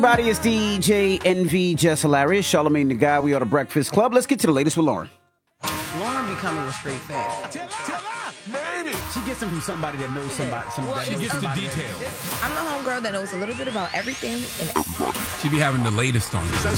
Everybody, it's DJ NV, Just Hilarious, Charlamagne the Guy. We are the Breakfast Club. Let's get to the latest with Lauren. Lauren becoming a straight fan. Tell her, baby. She gets them from somebody that knows somebody. She gets the details. I'm the homegirl that knows a little bit about everything. And She be having the latest on this.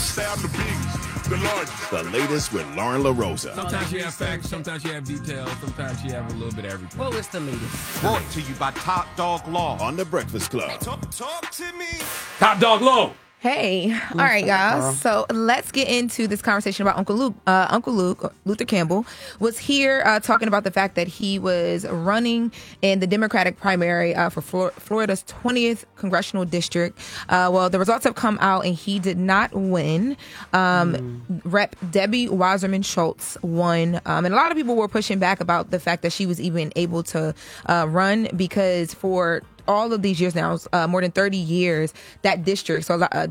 The latest with Lauren LaRosa. Sometimes she have facts, sometimes she have details, sometimes she have a little bit of everything. well, it's the latest. Brought to you by Top Dog Law on The Breakfast Club. Talk to me. Top Dog Low. Hey, all right, guys. So let's get into this conversation about Uncle Luke. Luther Campbell, was here talking about the fact that he was running in the Democratic primary for Florida's 20th congressional district. Well, the results have come out, and he did not win. Rep. Debbie Wasserman Schultz won, and a lot of people were pushing back about the fact that she was even able to run, because for all of these years now, more than 30 years, that district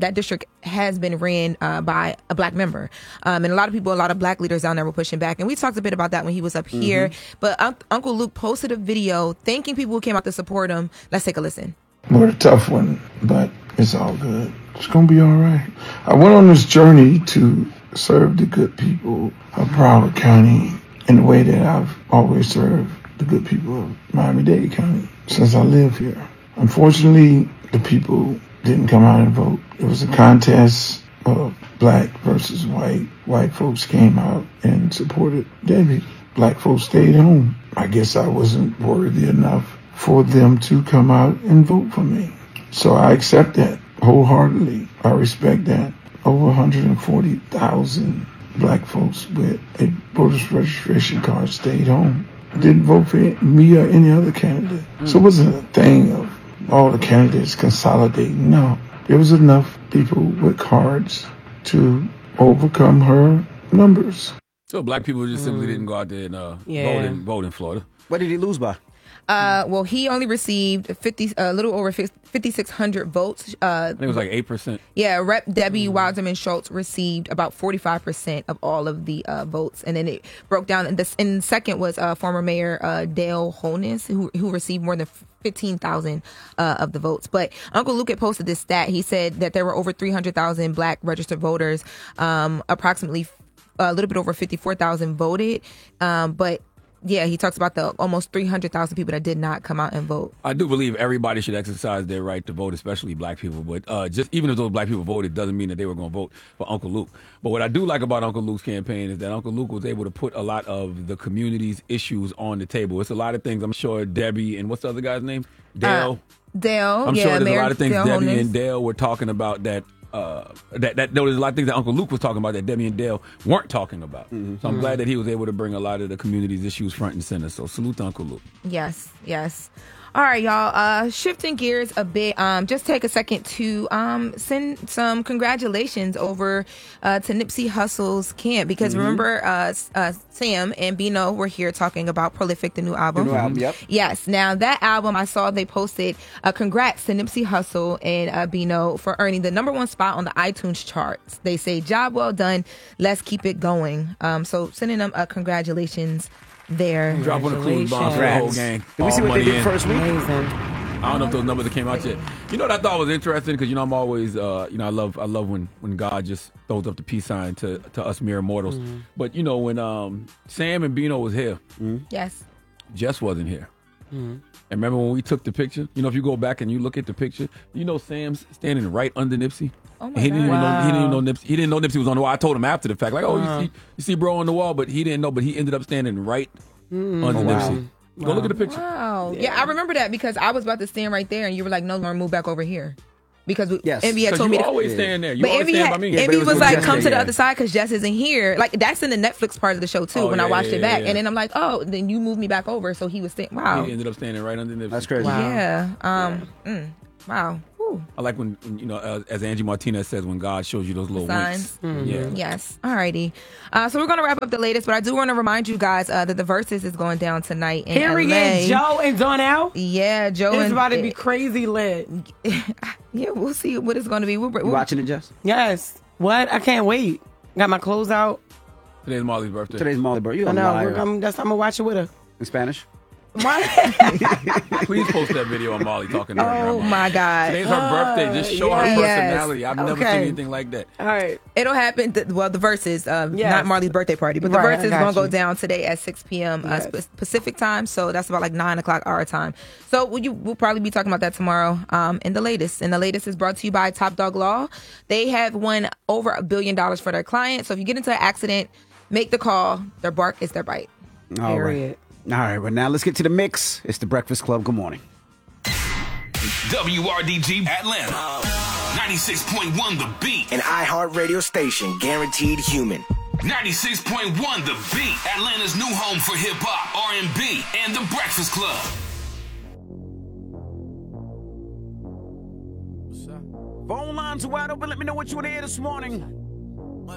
has been ran by a black member. And a lot of black leaders down there were pushing back. And we talked a bit about that when he was up here. But Uncle Luke posted a video thanking people who came out to support him. Let's take a listen. What a tough one, but it's all good. It's going to be all right. I went on this journey to serve the good people of Broward County in the way that I've always served the good people of Miami-Dade County since I live here. Unfortunately, the people didn't come out and vote. It was a contest of black versus white. White folks came out and supported Debbie. Black folks stayed home. I guess I wasn't worthy enough for them to come out and vote for me. So I accept that wholeheartedly. I respect that. Over 140,000 black folks with a voter's registration card stayed home. Didn't vote for me or any other candidate. So it wasn't a thing of all the candidates consolidating. No, there was enough people with cards to overcome her numbers. So black people just simply didn't go out there and vote in Florida. What did he lose by? Well, he only received a little over 5,600 votes. I think it was like 8%. Yeah, Rep. Debbie Wasserman Schultz received about 45% of all of the votes, and then it broke down. And second was former Mayor Dale Holness, who received more than 15,000 of the votes. But Uncle Luke had posted this stat. He said that there were over 300,000 black registered voters. Approximately a little bit over 54,000 voted, but. Yeah, he talks about the almost 300,000 people that did not come out and vote. I do believe everybody should exercise their right to vote, especially black people. But just even if those black people voted, doesn't mean that they were going to vote for Uncle Luke. But what I do like about Uncle Luke's campaign is that Uncle Luke was able to put a lot of the community's issues on the table. It's a lot of things. I'm sure Debbie and what's the other guy's name? Dale. I'm sure there's Mayor a lot of things Dale Debbie Holness and Dale were talking about that there was a lot of things that Uncle Luke was talking about that Debbie and Dale weren't talking about. So I'm glad that he was able to bring a lot of the community's issues front and center. So salute to Uncle Luke. Yes. All right, y'all. Shifting gears a bit. Just take a second to send some congratulations over to Nipsey Hussle's camp, because remember, Sam and Bino were here talking about Prolific, the new album. Yep. Yes. Now that album, I saw they posted congrats to Nipsey Hussle and Bino for earning the #1 spot on the iTunes charts. They say job well done. Let's keep it going. So sending them congratulations. There. Drop on the cool bomb for the whole gang. Did we see what they did first week? Amazing. I don't know if those numbers came out yet. You know what I thought was interesting, because I'm always I love when God just throws up the peace sign to us mere mortals. But when Sam and Bino was here, Yes. Jess wasn't here. And remember when we took the picture? If you go back and you look at the picture, Sam's standing right under Nipsey. Oh my He didn't God. even know Nipsey. He didn't know Nipsey was on the wall. I told him after the fact, like, you see bro on the wall, but he didn't know. But he ended up standing right under Nipsey. Go look at the picture. Wow. Yeah, I remember that, because I was about to stand right there and you were like, no, Lauren, move back over here. Because Yes. Envy had So told you me to. always stand there. You But always Envy, stand by me. but Envy it was was with like, Jess come to there, the yeah. other side because Jess isn't here. Like, that's in the Netflix part of the show, too, Oh, when I yeah, watched it yeah, back. yeah. And then I'm like, oh, then you moved me back over. So he was saying, wow. He ended up standing right under Nipsey. That's crazy. Yeah. Wow. Whew. I like when as Angie Martinez says, when God shows you those little Signs. winks. Yeah. Yes. Alrighty. So we're going to wrap up the latest, but I do want to remind you guys that the Versus is going down tonight in Here we LA. get Joe and Donnell. Yeah, Joe It's and about to be crazy lit. yeah, we'll see what it's going to be. You watching it, Jess? Yes. What? I can't wait. Got my clothes out. Today's Molly's birthday. Today's Molly birthday. You I a know. liar. That's I'm gonna watch it with her. In Spanish? Please post that video on Molly talking to her Oh grandma. my God. Today's her birthday. Just show her Yes. personality. I've never seen Okay. anything like that. All right. It'll happen. The Versus, Yes. not Marley's birthday party, but the Right, I Versus is got going to go you. down today at 6 p.m. Yes. Pacific time. So that's about like 9 o'clock our time. So we'll probably be talking about that tomorrow in the latest. And the latest is brought to you by Top Dog Law. They have won over $1 billion for their clients. So if you get into an accident, make the call. Their bark is their bite. All right. Period. All right, well, now let's get to the mix. It's the Breakfast Club. Good morning. WRDG Atlanta. 96.1 The Beat. An iHeartRadio station, guaranteed human. 96.1 The Beat. Atlanta's new home for hip hop, R&B, and The Breakfast Club. Phone lines are wide open. Let me know what you want to hear this morning.